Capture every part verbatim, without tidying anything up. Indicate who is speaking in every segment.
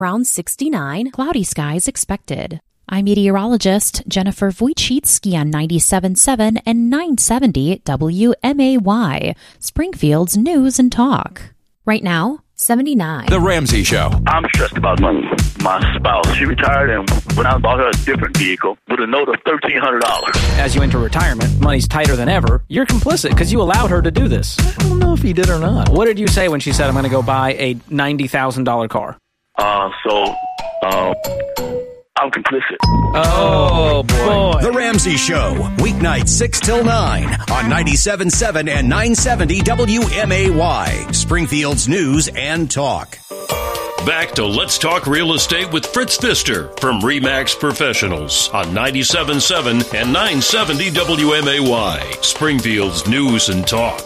Speaker 1: Around sixty-nine, cloudy skies expected. I'm meteorologist Jennifer Wojcicki on ninety-seven point seven and nine seventy W M A Y, Springfield's News and Talk. Right now, seventy-nine.
Speaker 2: The Ramsey Show.
Speaker 3: I'm stressed about money. My spouse, she retired and went out and bought her a different vehicle with a note of thirteen hundred dollars.
Speaker 4: As you enter retirement, money's tighter than ever. You're complicit because you allowed her to do this. I don't know if he did or not. What did you say when she said, I'm going to go buy a ninety thousand dollars car?
Speaker 3: Uh, so, uh, I'm complicit.
Speaker 4: Oh, boy.
Speaker 2: The Ramsey Show, weeknights six till nine on ninety-seven point seven and nine seventy W M A Y, Springfield's News and Talk.
Speaker 5: Back to Let's Talk Real Estate with Fritz Pfister from RE/MAX Professionals on ninety-seven point seven and nine seventy W M A Y, Springfield's News and Talk.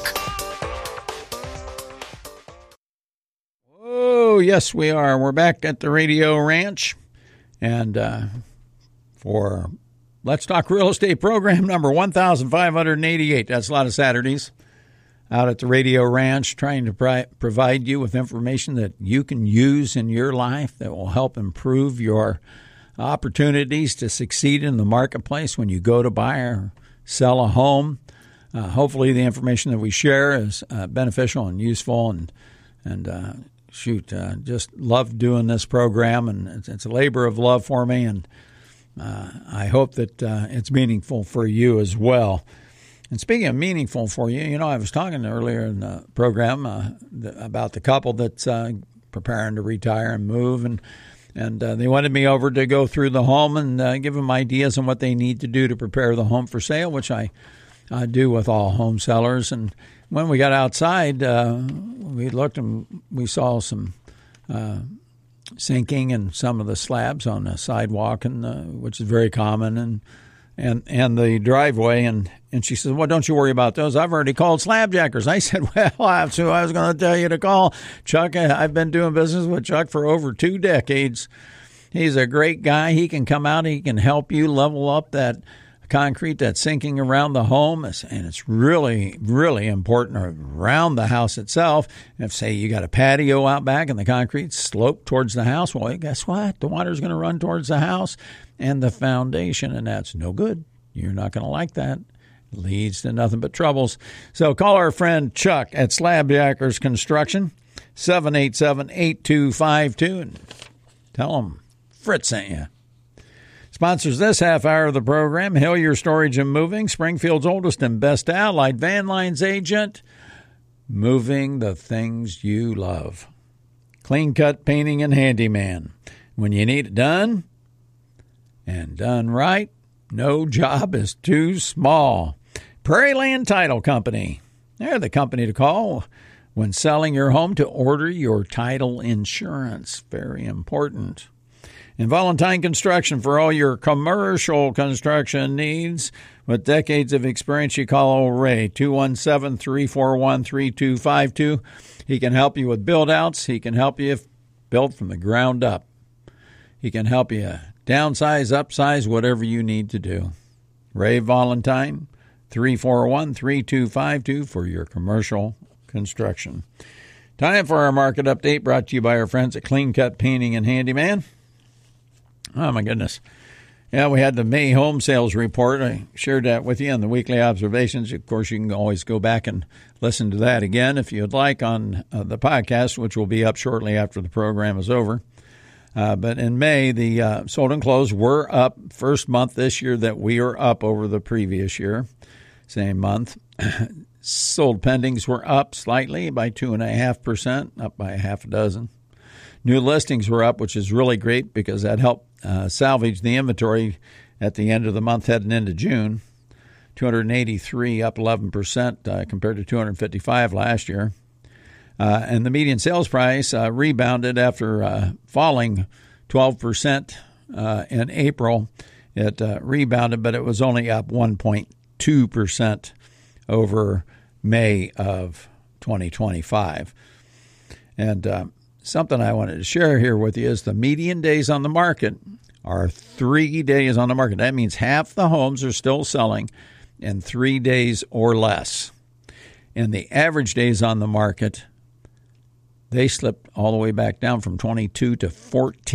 Speaker 6: Oh, yes, we are. We're back at the Radio Ranch. And uh, for Let's Talk Real Estate program number one thousand five hundred eighty-eight, that's a lot of Saturdays, out at the Radio Ranch, trying to pri- provide you with information that you can use in your life that will help improve your opportunities to succeed in the marketplace when you go to buy or sell a home. Uh, hopefully the information that we share is uh, beneficial and useful, and and uh, shoot, uh, just love doing this program, and it's, it's a labor of love for me, and uh, I hope that uh, it's meaningful for you as well. And speaking of meaningful for you, you know, I was talking earlier in the program uh, the, about the couple that's uh, preparing to retire and move, and and uh, they wanted me over to go through the home and uh, give them ideas on what they need to do to prepare the home for sale, which I, I do with all home sellers. And when we got outside, uh, we looked and we saw some uh, sinking in some of the slabs on the sidewalk, and uh, which is very common, and and and the driveway. And, and she said, well, don't you worry about those. I've already called slabjackers. I said, well, that's who I was going to tell you to call. Chuck, I've been doing business with Chuck for over two decades. He's a great guy. He can come out. He can help you level up that concrete that's sinking around the home. And it's really, really important around the house itself. If, say, you got a patio out back and the concrete sloped towards the house, well, guess what? The water's going to run towards the house and the foundation, and that's no good. You're not going to like that. It leads to nothing but troubles. So call our friend Chuck at Slabjackers Construction, seven eight seven, eight two five two, and tell him Fritz sent you. Sponsors this half hour of the program, Hillier Storage and Moving, Springfield's oldest and best allied van lines agent, moving the things you love. Clean Cut Painting and Handyman. When you need it done and done right, no job is too small. Prairie Land Title Company. They're the company to call when selling your home, to order your title insurance. Very important. And Valentine Construction for all your commercial construction needs. With decades of experience, you call old Ray, two one seven, three four one, three two five two. He can help you with build-outs. He can help you if built from the ground up. He can help you downsize, upsize, whatever you need to do. Ray Valentine, three four one, three two five two for your commercial construction. Time for our market update, brought to you by our friends at Clean Cut Painting and Handyman. Oh, my goodness. Yeah, we had the May home sales report. I shared that with you in the weekly observations. Of course, you can always go back and listen to that again if you'd like on uh, the podcast, which will be up shortly after the program is over. Uh, but in May, the uh, sold and closed were up. First month this year that we are up over the previous year, same month. Sold pendings were up slightly by two point five percent, up by a half a dozen. New listings were up, which is really great because that helped uh, salvage the inventory at the end of the month heading into June. two hundred eighty-three, up eleven percent uh, compared to two hundred fifty-five last year. Uh, and the median sales price uh, rebounded after uh, falling twelve percent uh, in April. It uh, rebounded, but it was only up one point two percent over May of twenty twenty-five. And uh, something I wanted to share here with you is the median days on the market are three days on the market. That means half the homes are still selling in three days or less. And the average days on the market They slipped all the way back down from twenty-two to fourteen.